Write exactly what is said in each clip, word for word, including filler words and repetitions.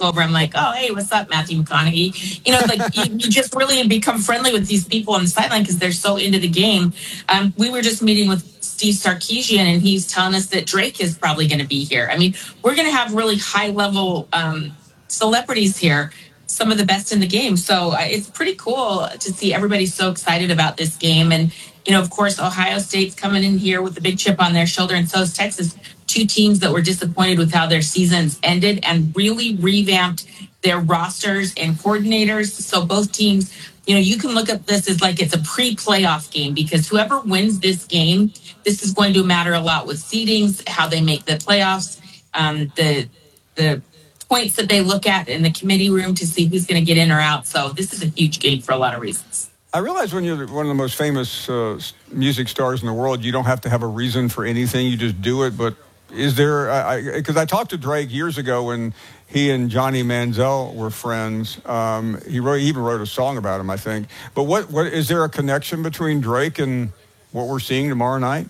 over. I'm like, oh, hey, what's up, Matthew McConaughey? You know, like you, you just really become friendly with these people on the sideline because they're so into the game. Um, we were just meeting with Steve Sarkisian, and he's telling us that Drake is probably going to be here. I mean, we're going to have really high level um, celebrities here, some of the best in the game. So uh, it's pretty cool to see everybody so excited about this game. And, you know, of course, Ohio State's coming in here with a big chip on their shoulder, and so is Texas. Two teams that were disappointed with how their seasons ended and really revamped their rosters and coordinators. So both teams, you know, you can look at this as like it's a pre-playoff game because whoever wins this game, this is going to matter a lot with seedings, how they make the playoffs, um, the the points that they look at in the committee room to see who's going to get in or out. So this is a huge game for a lot of reasons. I realize when you're one of the most famous uh, music stars in the world, you don't have to have a reason for anything. You just do it. But is there, because I, I, I talked to Drake years ago when he and Johnny Manziel were friends. Um, he, wrote, he even wrote a song about him, I think. But what, what is there a connection between Drake and what we're seeing tomorrow night?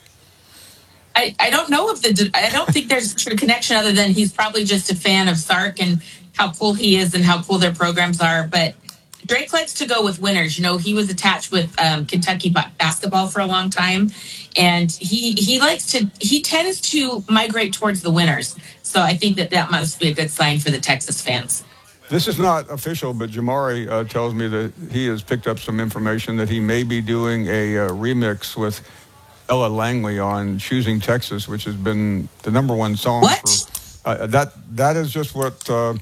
I, I don't know if the, I don't think there's a true connection other than he's probably just a fan of Sark and how cool he is and how cool their programs are. But Drake likes to go with winners. You know, he was attached with um, Kentucky basketball for a long time, and he he likes to he tends to migrate towards the winners. So I think that that must be a good sign for the Texas fans. This is not official, but Jamari uh, tells me that he has picked up some information that he may be doing a uh, remix with Ella Langley on "Choosing Texas," which has been the number one song. What? For, uh, that that is just what. Uh,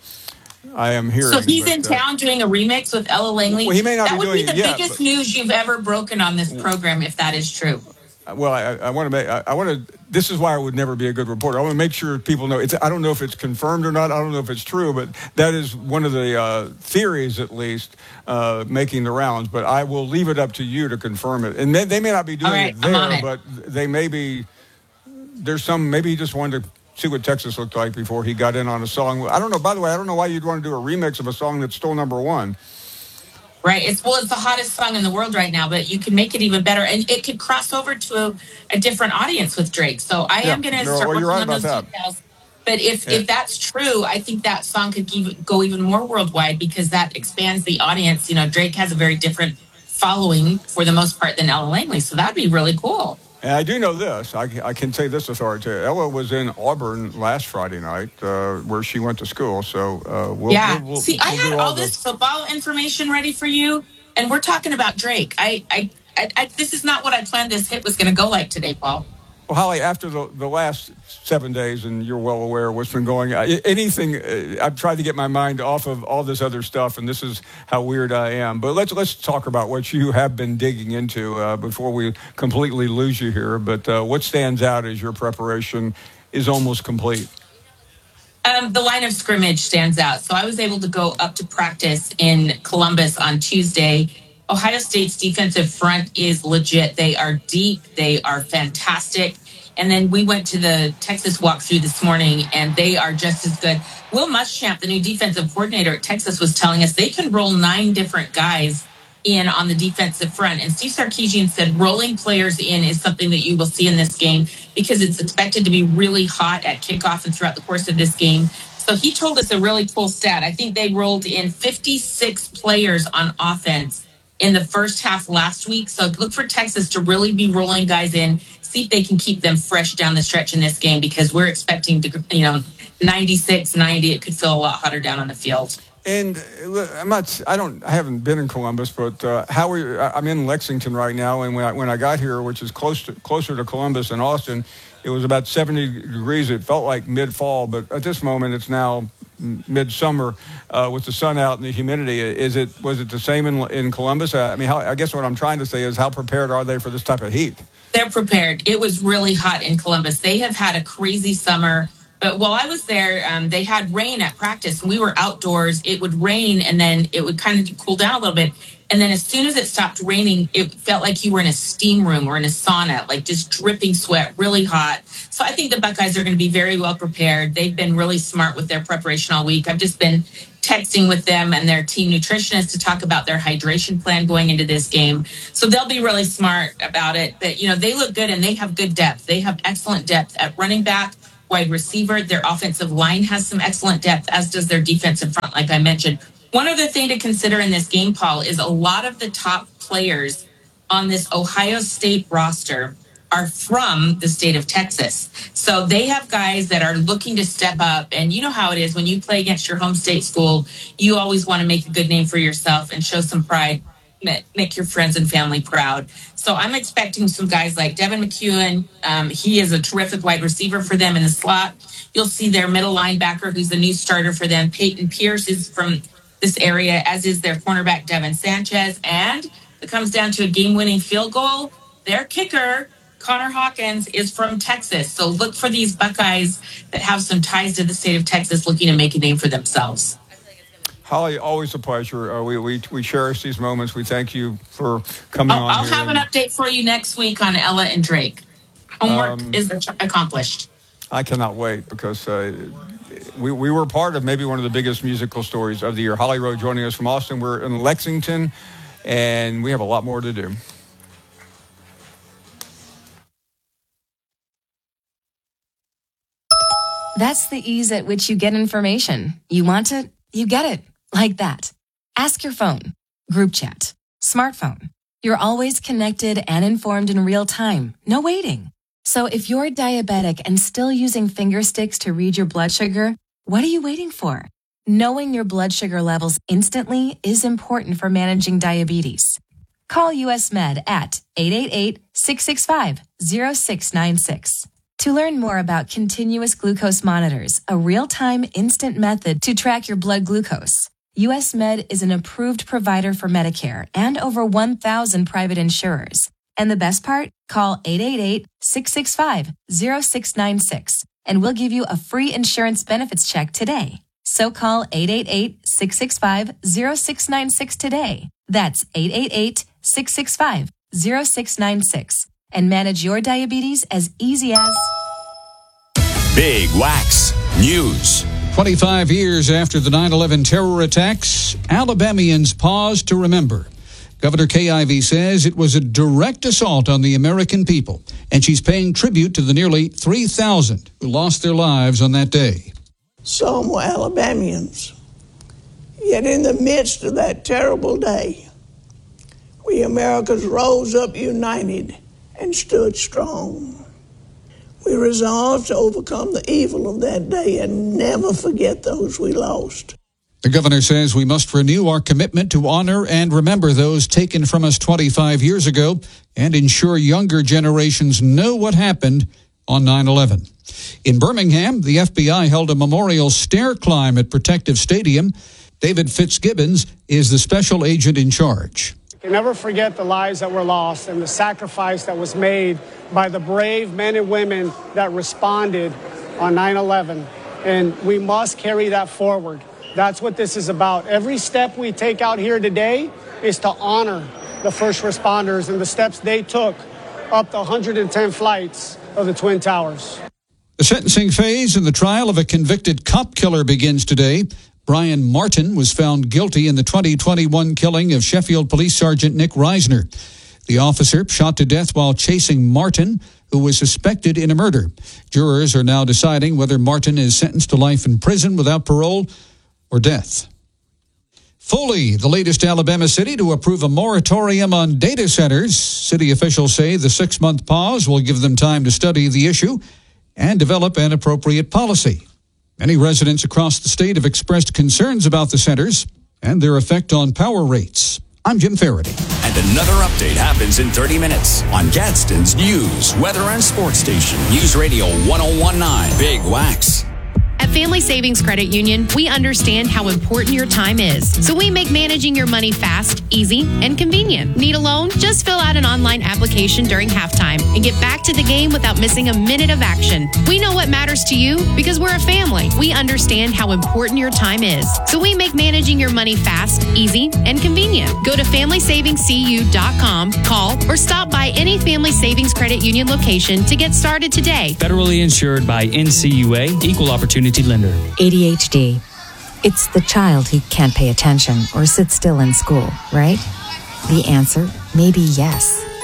I am hearing. So he's but, in town uh, doing a remix with Ella Langley? Well, he may not that be would doing be the it biggest yet, news you've ever broken on this program, if that is true. Well, I, I want to make. I, I want to. This is why I would never be a good reporter. I want to make sure people know. It's. I don't know if it's confirmed or not. I don't know if it's true, but that is one of the uh, theories, at least, uh, making the rounds. But I will leave it up to you to confirm it. And they, they may not be doing right, it there, it. but they may be. There's some. Maybe he just wanted to see what Texas looked like before he got in on a song. I don't know. By the way, I don't know why you'd want to do a remix of a song that's still number one. Right. It's well, it's the hottest song in the world right now, but you can make it even better, and it could cross over to a, a different audience with Drake. So I yeah, am going to start working right on those that. details. But if yeah. if that's true, I think that song could give, go even more worldwide because that expands the audience. You know, Drake has a very different following for the most part than Ella Langley, so that'd be really cool. And I do know this. I, I can say this authoritatively. Ella was in Auburn last Friday night, uh, where she went to school. So uh, we'll yeah. We'll, we'll, See, we'll I had all, all this the... football information ready for you, and we're talking about Drake. I, I, I, I this is not what I planned this hit was going to go like today, Paul. Well, Holly, after the, the last seven days, and you're well aware of what's been going on, anything, uh, I've tried to get my mind off of all this other stuff, and this is how weird I am. But let's let's talk about what you have been digging into uh, before we completely lose you here. But uh, what stands out is your preparation is almost complete. Um, the line of scrimmage stands out. So I was able to go up to practice in Columbus on Tuesday. Ohio State's defensive front is legit. They are deep. They are fantastic. And then we went to the Texas walkthrough this morning, and they are just as good. Will Muschamp, the new defensive coordinator at Texas, was telling us they can roll nine different guys in on the defensive front. And Steve Sarkisian said rolling players in is something that you will see in this game because it's expected to be really hot at kickoff and throughout the course of this game. So he told us a really cool stat. I think they rolled in fifty-six players on offense in the first half last week. So look for Texas to really be rolling guys in, see if they can keep them fresh down the stretch in this game because we're expecting, to, you know, ninety-six, ninety. It could feel a lot hotter down on the field. And I'm not, I don't, I haven't been in Columbus, but uh, how are you, I'm in Lexington right now. And when I, when I got here, which is close to, closer to Columbus and Austin, it was about seventy degrees. It felt like mid-fall, but at this moment it's now midsummer uh, with the sun out and the humidity. Is it, was it the same in, in Columbus? I mean, how, I guess what I'm trying to say is how prepared are they for this type of heat? They're prepared. It was really hot in Columbus. They have had a crazy summer. But while I was there, um, they had rain at practice. We were outdoors. It would rain, and then it would kind of cool down a little bit. And then as soon as it stopped raining, it felt like you were in a steam room or in a sauna, like just dripping sweat, really hot. So I think the Buckeyes are going to be very well prepared. They've been really smart with their preparation all week. I've just been texting with them and their team nutritionist to talk about their hydration plan going into this game. So they'll be really smart about it. But, you know, they look good and they have good depth. They have excellent depth at running back, wide receiver. Their offensive line has some excellent depth, as does their defensive front, like I mentioned. One other thing to consider in this game, Paul, is a lot of the top players on this Ohio State roster are from the state of Texas. So they have guys that are looking to step up. And you know how it is when you play against your home state school, you always want to make a good name for yourself and show some pride, make your friends and family proud. So I'm expecting some guys like Devin McEwen. Um, he is a terrific wide receiver for them in the slot. You'll see their middle linebacker, who's the new starter for them. Peyton Pierce is from this area, as is their cornerback, Devin Sanchez. And it comes down to a game-winning field goal. Their kicker, Connor Hawkins, is from Texas. So look for these Buckeyes that have some ties to the state of Texas looking to make a name for themselves. Holly, always a pleasure. Uh, we, we we cherish these moments. We thank you for coming I'll, on I'll here. have an update for you next week on Ella and Drake. Homework um, is accomplished. I cannot wait because uh, we, we were part of maybe one of the biggest musical stories of the year. Holly Rowe joining us from Austin. We're in Lexington, and we have a lot more to do. That's the ease at which you get information. You want it, you get it. Like that. Ask your phone, group chat, smartphone. You're always connected and informed in real time. No waiting. So if you're diabetic and still using finger sticks to read your blood sugar, what are you waiting for? Knowing your blood sugar levels instantly is important for managing diabetes. Call U S Med at eight eight eight, six six five, zero six nine six. To learn more about continuous glucose monitors, a real-time instant method to track your blood glucose, U S Med is an approved provider for Medicare and over one thousand private insurers. And the best part? Call eight eight eight, six six five, zero six nine six and we'll give you a free insurance benefits check today. So call eight eight eight, six six five, zero six nine six today. That's eight eight eight, six six five, zero six nine six and manage your diabetes as easy as Big Wax News. twenty-five years after the nine eleven terror attacks, Alabamians pause to remember. Governor Kay Ivey says it was a direct assault on the American people, and she's paying tribute to the nearly three thousand who lost their lives on that day. Some were Alabamians. Yet in the midst of that terrible day, we Americans rose up united and stood strong. We resolved to overcome the evil of that day and never forget those we lost. The governor says we must renew our commitment to honor and remember those taken from us twenty-five years ago and ensure younger generations know what happened on nine eleven. In Birmingham, the F B I held a memorial stair climb at Protective Stadium. David Fitzgibbons is the special agent in charge. You can never forget the lives that were lost and the sacrifice that was made by the brave men and women that responded on nine eleven. And we must carry that forward. That's what this is about. Every step we take out here today is to honor the first responders and the steps they took up the one hundred ten flights of the Twin Towers. The sentencing phase in the trial of a convicted cop killer begins today. Brian Martin was found guilty in the twenty twenty-one killing of Sheffield Police Sergeant Nick Reisner. The officer shot to death while chasing Martin, who was suspected in a murder. Jurors are now deciding whether Martin is sentenced to life in prison without parole or death. Foley, the latest Alabama city to approve a moratorium on data centers. City officials say the six-month pause will give them time to study the issue and develop an appropriate policy. Many residents across the state have expressed concerns about the centers and their effect on power rates. I'm Jim Faraday. And another update happens in thirty minutes on Gadsden's News, Weather, and Sports Station. News Radio one oh one point nine. Big Wax. At Family Savings Credit Union, we understand how important your time is. So we make managing your money fast, easy, and convenient. Need a loan? Just fill out an online application during halftime and get back to the game without missing a minute of action. We know what matters to you because we're a family. We understand how important your time is. So we make managing your money fast, easy, and convenient. Go to family savings c u dot com, call, or stop by any Family Savings Credit Union location to get started today. Federally insured by N C U A, Equal Opportunity Lender. A D H D. It's the child who can't pay attention or sit still in school, right? The answer may be yes.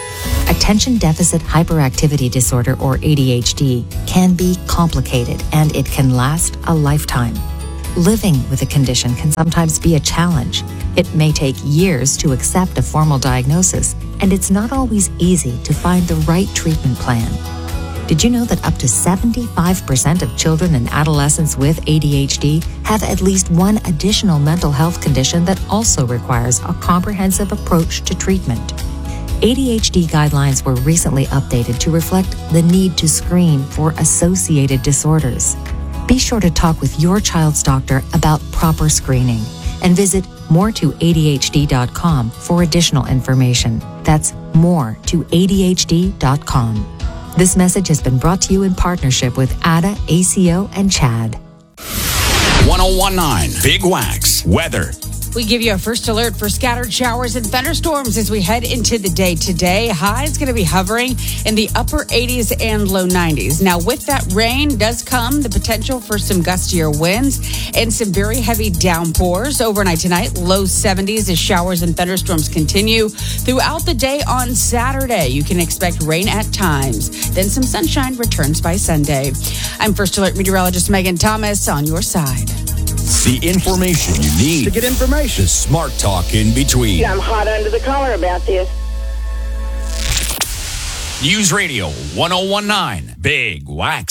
Attention deficit hyperactivity disorder, or A D H D, can be complicated and it can last a lifetime. Living with a condition can sometimes be a challenge. It may take years to accept a formal diagnosis, and it's not always easy to find the right treatment plan. Did you know that up to seventy-five percent of children and adolescents with A D H D have at least one additional mental health condition that also requires a comprehensive approach to treatment? A D H D guidelines were recently updated to reflect the need to screen for associated disorders. Be sure to talk with your child's doctor about proper screening and visit more to A D H D dot com for additional information. That's more to A D H D dot com. This message has been brought to you in partnership with A D A, A C O, and Chad. one oh one point nine Big Wax Weather. We give you a first alert for scattered showers and thunderstorms as we head into the day today. High is going to be hovering in the upper eighties and low nineties. Now, with that rain does come the potential for some gustier winds and some very heavy downpours. Overnight tonight, low seventies as showers and thunderstorms continue. Throughout the day on Saturday, you can expect rain at times. Then some sunshine returns by Sunday. I'm First Alert meteorologist Megan Thomas on your side. The information you need to get information. The smart talk in between. I'm hot under the collar about this. News Radio one oh one point nine Big Wax.